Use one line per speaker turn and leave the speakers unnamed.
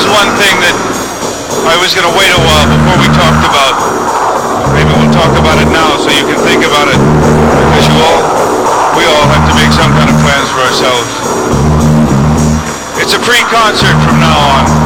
one thing that I was going to wait a while before we talked about. Maybe we'll talk about it now so you can think about it. Because we all have to make some kind of plans for ourselves. It's a free concert from now on.